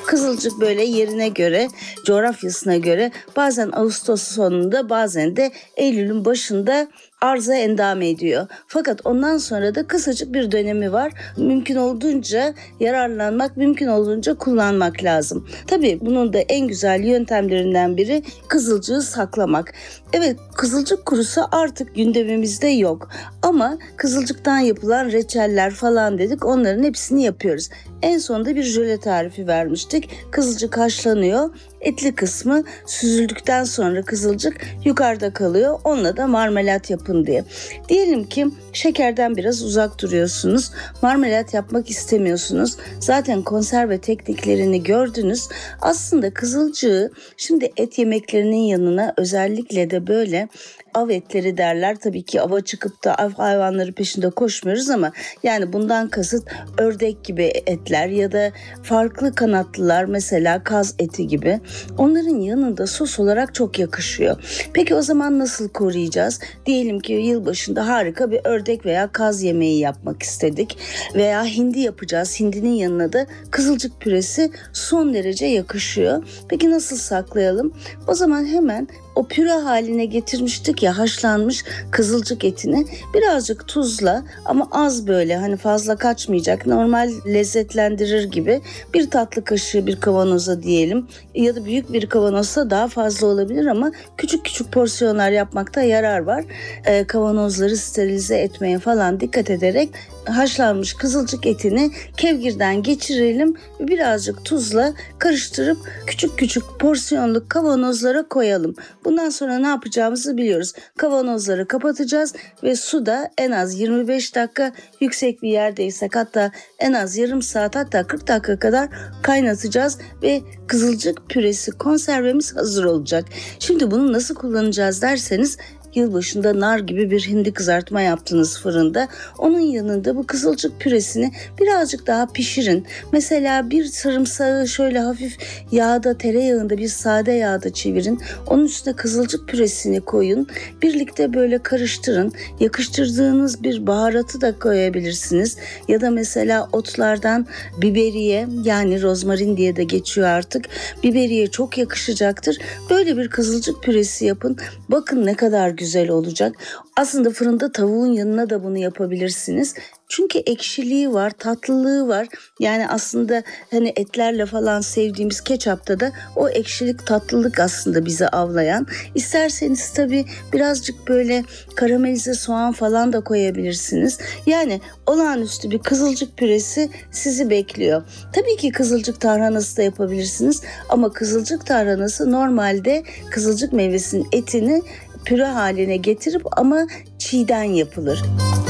Kızılcık böyle yerine göre, coğrafyasına göre bazen Ağustos sonunda, bazen de Eylül'ün başında arıza endame ediyor. Fakat ondan sonra da kısacık bir dönemi var. Mümkün olduğunca yararlanmak, mümkün olduğunca kullanmak lazım. Tabii bunun da en güzel yöntemlerinden biri kızılcığı saklamak. Evet, kızılcık kurusu artık gündemimizde yok. Ama kızılcıktan yapılan reçeller falan dedik, onların hepsini yapıyoruz. En sonunda bir jöle tarifi vermiştik. Kızılcık haşlanıyor. Etli kısmı süzüldükten sonra kızılcık yukarıda kalıyor. Onunla da marmelat yapın diye. Diyelim ki şekerden biraz uzak duruyorsunuz. Marmelat yapmak istemiyorsunuz. Zaten konserve tekniklerini gördünüz. Aslında kızılcığı şimdi et yemeklerinin yanına, özellikle de böyle av etleri derler. Tabii ki ava çıkıp da av hayvanları peşinde koşmuyoruz ama yani bundan kasıt ördek gibi etler ya da farklı kanatlılar, mesela kaz eti gibi. Onların yanında sos olarak çok yakışıyor. Peki o zaman nasıl koruyacağız? Diyelim ki yılbaşında harika bir ördek veya kaz yemeği yapmak istedik veya hindi yapacağız. Hindinin yanına da kızılcık püresi son derece yakışıyor. Peki nasıl saklayalım? O zaman hemen o püre haline getirmiştik ya haşlanmış kızılcık etini birazcık tuzla, ama az, böyle hani fazla kaçmayacak, normal lezzetlendirir gibi bir tatlı kaşığı bir kavanoza diyelim, ya da büyük bir kavanozsa daha fazla olabilir ama küçük küçük porsiyonlar yapmakta yarar var. Kavanozları sterilize etmeye falan dikkat ederek haşlanmış kızılcık etini kevgirden geçirelim ve birazcık tuzla karıştırıp küçük küçük porsiyonluk kavanozlara koyalım. Bundan sonra ne yapacağımızı biliyoruz. Kavanozları kapatacağız ve suda en az 25 dakika, yüksek bir yerdeysek hatta en az yarım saat, hatta 40 dakika kadar kaynatacağız ve kızılcık püresi konservemiz hazır olacak. Şimdi bunu nasıl kullanacağız derseniz, yılbaşında nar gibi bir hindi kızartma yaptınız fırında. Onun yanında bu kızılcık püresini birazcık daha pişirin. Mesela bir sarımsağı şöyle hafif yağda, tereyağında, bir sade yağda çevirin. Onun üstüne kızılcık püresini koyun. Birlikte böyle karıştırın. Yakıştırdığınız bir baharatı da koyabilirsiniz. Ya da mesela otlardan biberiye, yani rozmarin diye de geçiyor artık. Biberiye çok yakışacaktır. Böyle bir kızılcık püresi yapın. Bakın ne kadar güzel olacak. Aslında fırında tavuğun yanına da bunu yapabilirsiniz. Çünkü ekşiliği var, tatlılığı var. Yani aslında hani etlerle falan sevdiğimiz ketçapta da o ekşilik, tatlılık aslında bizi avlayan. İsterseniz tabii birazcık böyle karamelize soğan falan da koyabilirsiniz. Yani olağanüstü bir kızılcık püresi sizi bekliyor. Tabii ki kızılcık tarhanası da yapabilirsiniz. Ama kızılcık tarhanası normalde kızılcık meyvesinin etini püre haline getirip ama çiğden yapılır.